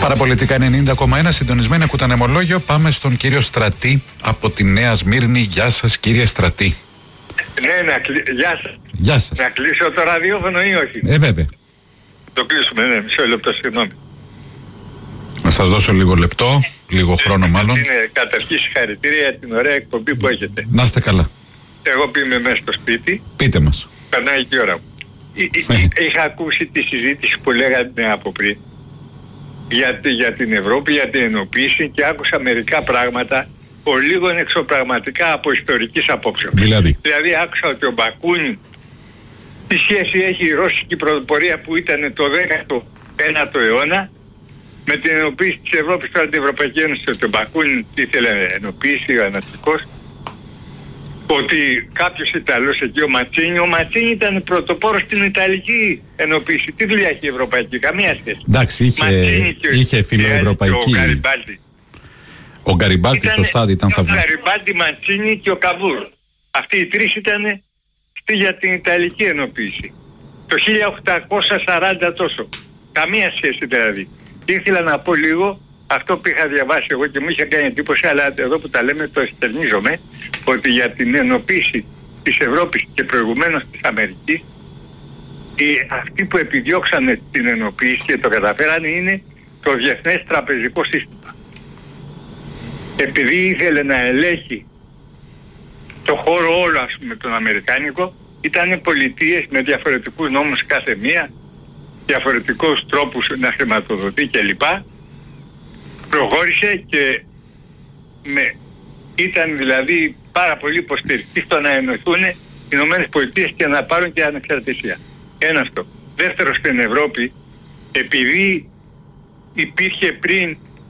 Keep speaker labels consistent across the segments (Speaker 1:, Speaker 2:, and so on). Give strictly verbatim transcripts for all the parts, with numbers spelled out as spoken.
Speaker 1: Παραπολιτικά ενενήντα κόμμα ένα, συντονισμένοι ακούτε Ανεμολόγιο. Πάμε στον κύριο Στρατή από τη Νέα Σμύρνη. Γεια σας, κύριε Στρατή.
Speaker 2: Ναι, να κλει... Γεια σας.
Speaker 1: Γεια σας.
Speaker 2: Να κλείσω το ραδιόφωνο ή όχι?
Speaker 1: Ε, βέβαια.
Speaker 2: Το κλείσουμε, ναι, μισό λεπτό, συγγνώμη.
Speaker 1: Να σας δώσω λίγο λεπτό, λίγο χρόνο μάλλον.
Speaker 2: Είναι καταρχήν συγχαρητήρια για την ωραία εκπομπή που έχετε.
Speaker 1: Να είστε καλά.
Speaker 2: Εγώ που είμαι μέσα στο σπίτι,
Speaker 1: Πείτε μας.
Speaker 2: περνάει και η ώρα μου. Εί- εί- Είχα ακούσει τη συζήτηση που λέγατε από πριν για, τη- για την Ευρώπη, για την ενοποίηση και άκουσα μερικά πράγματα λίγο εξωπραγματικά από ιστορικής απόψεως.
Speaker 1: Δηλαδή.
Speaker 2: Δηλαδή άκουσα ότι ο Μπακούνιν τι σχέση έχει η ρώσικη πρωτοπορία που ήταν το δέκατο ένατο αιώνα με την ενοποίηση της Ευρώπης. Τώρα την Ευρωπαϊκή Ένωση, ότι ο Μπακούνιν ήθελε ενοποίηση, ο ανατολικός, ότι κάποιος Ιταλός εκεί, ο Ματσίνι, ο Ματσίνι ήταν πρωτοπόρος στην Ιταλική ενοποίηση. Τι δουλειά έχει η Ευρωπαϊκή? Καμία σχέση.
Speaker 1: Εντάξει, είχε, είχε φιλοευρωπαϊκή.
Speaker 2: Ο Γκαριμπάλτι.
Speaker 1: Ο Γκαριμπάλτι, σωστά, ήταν
Speaker 2: Ο
Speaker 1: θαυμάσιος.
Speaker 2: Γκαριμπάλτι, Ματσίνι και ο Καβούρ. Αυτοί οι τρεις ήταν για την Ιταλική ενοποίηση. Το χίλια οκτακόσια σαράντα τόσο. Καμία σχέση δηλαδή. Και ήθελα να πω λίγο αυτό που είχα διαβάσει εγώ και μου είχε κάνει εντύπωση, αλλά εδώ που τα λέμε το εστερνίζομαι, ότι για την ενοποίηση της Ευρώπης και προηγουμένως της Αμερικής, οι, αυτοί που επιδιώξανε την ενοποίηση και το καταφέρανε είναι το Διεθνές Τραπεζικό Σύστημα. Επειδή ήθελε να ελέγχει το χώρο όλο, ας πούμε, τον Αμερικάνικο, ήταν πολιτείες με διαφορετικούς νόμους κάθε μία, διαφορετικούς τρόπους να χρηματοδοτεί κλπ. Προχώρησε και με, ήταν δηλαδή πάρα πολύ υποστηρικτή στο να ενωθούν οι Ηνωμένες Πολιτείες και να πάρουν και ανεξαρτησία. Ένα αυτό. Δεύτερο, στην Ευρώπη, επειδή υπήρχε πριν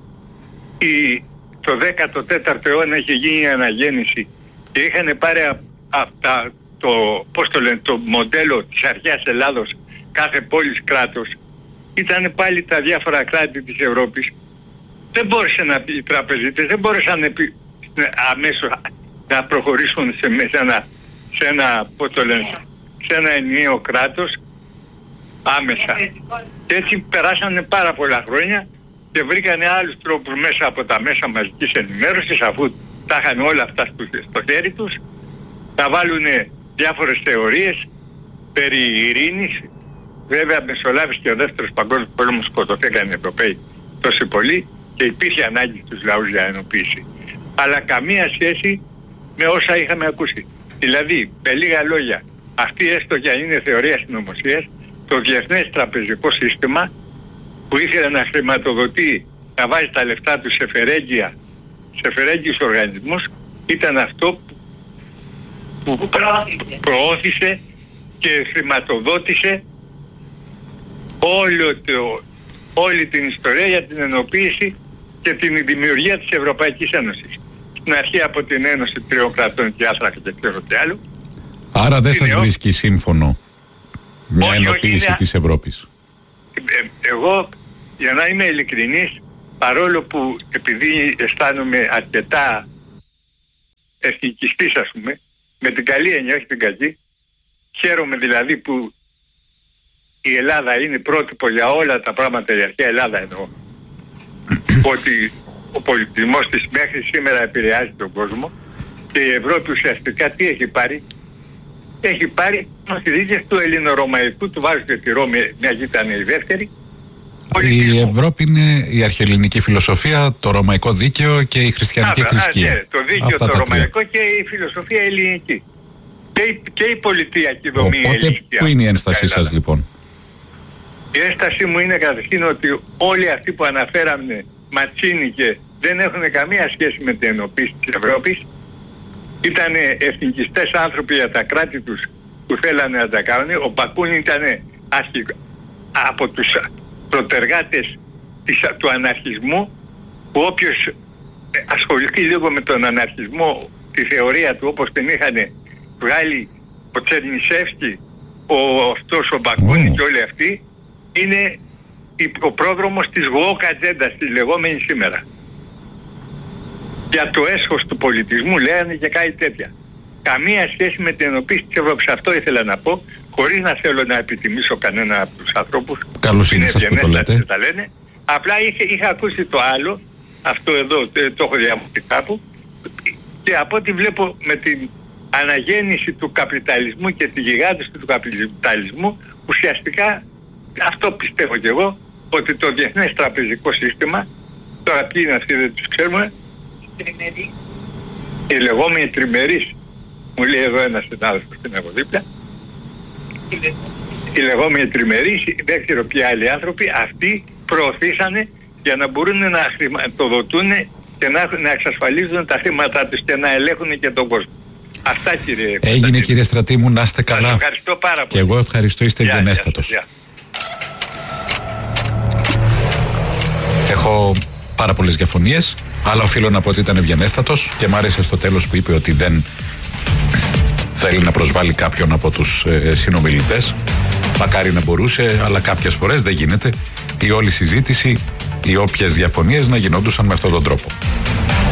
Speaker 2: η, το δέκατο τέταρτο αιώνα είχε γίνει η αναγέννηση και είχαν πάρει από το, πώς το λένε, το μοντέλο της αρχαίας Ελλάδος, κάθε πόλης κράτος, ήταν πάλι τα διάφορα κράτη της Ευρώπης. Δεν μπόρεσε να πει, οι τραπεζίτες δεν μπόρεσαν να πει, αμέσως να προχωρήσουν σε, σε ένα, σε ένα, πώς το λένε, σε ένα ενιαίο κράτος άμεσα. Και έτσι περάσανε πάρα πολλά χρόνια και βρήκανε άλλους τρόπους μέσα από τα μέσα μαζικής ενημέρωσης, αφού τα είχαν όλα αυτά στο, στο χέρι τους, να βάλουν διάφορες θεωρίες περί ειρήνης. Βέβαια μεσολάβησε και ο δεύτερος παγκόσμιος πόλεμος, σκοτωθήκαν οι Ευρωπαίοι τόσο πολύ και υπήρχε ανάγκη στους λαούς για ενοποίηση. Αλλά καμία σχέση με όσα είχαμε ακούσει. Δηλαδή, με λίγα λόγια, αυτή έστω και αν είναι θεωρία συνωμοσίας, το Διεθνές Τραπεζικό Σύστημα που ήθελε να χρηματοδοτεί, να βάζει τα λεφτά του σε φερέγγια, σε φερέγγιους οργανισμούς, ήταν αυτό που, που προώθησε και χρηματοδότησε όλο το, όλη την ιστορία για την ενοποίηση και την δημιουργία της Ευρωπαϊκής Ένωσης. Στην αρχή από την Ένωση Τριών Κρατών και Άθρακα και ξέρω τι άλλο.
Speaker 1: Άρα δεν σας
Speaker 2: είναι
Speaker 1: βρίσκει σύμφωνο μια
Speaker 2: όχι,
Speaker 1: ενοποίηση
Speaker 2: όχι, είναι...
Speaker 1: της Ευρώπης?
Speaker 2: Ε, εγώ, για να είμαι ειλικρινής, παρόλο που επειδή αισθάνομαι αρκετά εθνικιστής, ας πούμε, με την καλή έννοια, όχι την κακή, χαίρομαι δηλαδή που η Ελλάδα είναι πρότυπο για όλα τα πράγματα, η αρχαία Ελλάδα εννοώ, ότι ο πολιτισμός της μέχρι σήμερα επηρεάζει τον κόσμο και η Ευρώπη ουσιαστικά τι έχει πάρει? Έχει πάρει τις δίκες του ελληνορωμαϊκού, του βάζω και τη Ρώμη, μια ήταν η δεύτερη.
Speaker 1: Η Ευρώπη είναι η αρχαιελληνική φιλοσοφία, το ρωμαϊκό δίκαιο και η χριστιανική
Speaker 2: α,
Speaker 1: θρησκεία.
Speaker 2: Α, ναι, το δίκαιο,
Speaker 1: αυτά
Speaker 2: το ρωμαϊκό
Speaker 1: τρία.
Speaker 2: και η φιλοσοφία ελληνική. Και η, και η πολιτιακή δομή
Speaker 1: Οπότε,
Speaker 2: ελληνική.
Speaker 1: πού είναι η ένστασή σας λοιπόν?
Speaker 2: Η ένστασή μου είναι καταρχήν ότι όλοι αυτοί που αναφέραμε, Ματσίνι και δεν έχουν καμία σχέση με την ενοποίηση της Ευρώπης. Ήταν εθνικιστές άνθρωποι για τα κράτη τους που θέλανε να τα κάνουν. Ο Μπακούνιν ήταν αρχι... από τους προτεργάτες της, του αναρχισμού, που όποιος ασχοληθεί λίγο με τον αναρχισμό, τη θεωρία του όπως την είχαν βγάλει ο Τσερνισεύσκι, ο, αυτός ο Μπακούνιν mm. και όλοι αυτοί, είναι ο πρόδρομος της woke ατζέντας, της λεγόμενης σήμερα. Για το έσχος του πολιτισμού λέγανε και κάτι τέτοια. Καμία σχέση με την ενοποίηση της Ευρώπης. Αυτό ήθελα να πω, χωρίς να θέλω να επιτιμήσω κανένα από τους ανθρώπους.
Speaker 1: Καλώς είναι σας που το λέτε.
Speaker 2: Τα λένε. Απλά είχα, είχα ακούσει το άλλο, αυτό εδώ το έχω διαμορφώσει κάπου, και από ό,τι βλέπω με την αναγέννηση του καπιταλισμού και τη γιγάντωση του καπιταλισμού, ουσιαστικά αυτό πιστεύω κι εγώ, ότι το διεθνές τραπεζικό σύστημα, τώρα ποιοι είναι αυτοί δεν τους ξέρουμε, οι λεγόμενοι τριμερείς, μου λέει εδώ ένας συνάδελφος στην από δίπλα, οι λεγόμενοι τριμερείς, δεν ξέρω ποιοι άλλοι άνθρωποι, αυτοί προωθήσανε για να μπορούν να χρηματοδοτούν και να, να εξασφαλίζουν τα χρήματά τους και να ελέγχουν και τον κόσμο. Αυτά, κύριε.
Speaker 1: Έγινε, κύριε Στρατή μου, να είστε καλά.
Speaker 2: Σας ευχαριστώ πάρα πολύ.
Speaker 1: Και εγώ ευχαριστώ, είστε γενέστατος. Έχω πάρα πολλές διαφωνίες, αλλά οφείλω να πω ότι ήταν ευγενέστατος και μ' άρεσε στο τέλος που είπε ότι δεν θέλει να προσβάλλει κάποιον από τους ε, συνομιλητές. Μακάρι να μπορούσε, αλλά κάποιες φορές δεν γίνεται η όλη συζήτηση, οι όποιες διαφωνίες να γινόντουσαν με αυτόν τον τρόπο.